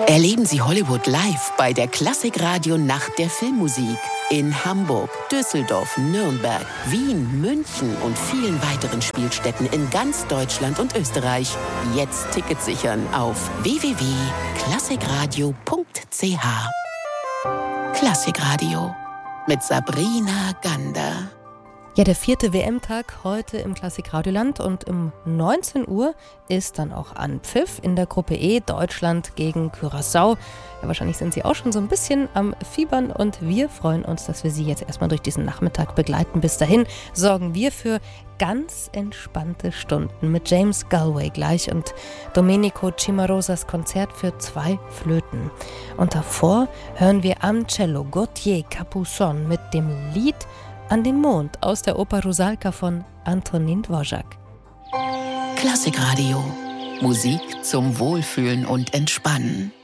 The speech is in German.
Erleben Sie Hollywood live bei der Klassikradio Nacht der Filmmusik in Hamburg, Düsseldorf, Nürnberg, Wien, München und vielen weiteren Spielstätten in ganz Deutschland und Österreich. Jetzt Tickets sichern auf www.klassikradio.ch. Klassikradio mit Sabrina Gander. Ja, der 4. WM-Tag heute im Klassikradioland und um 19 Uhr ist dann auch Anpfiff in der Gruppe E, Deutschland gegen Curaçao. Ja, wahrscheinlich sind Sie auch schon so ein bisschen am Fiebern und wir freuen uns, dass wir Sie jetzt erstmal durch diesen Nachmittag begleiten. Bis dahin sorgen wir für ganz entspannte Stunden mit James Galway gleich und Domenico Cimarosas Konzert für 2 Flöten. Und davor hören wir am Cello Gauthier Capuçon mit dem Lied An den Mond aus der Oper Rusalka von Antonin Dvořák. Klassikradio. Musik zum Wohlfühlen und Entspannen.